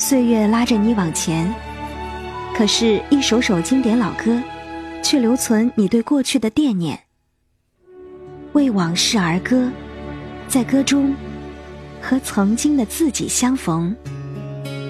岁月拉着你往前，可是一首首经典老歌却留存你对过去的惦念。为往事而歌，在歌中和曾经的自己相逢。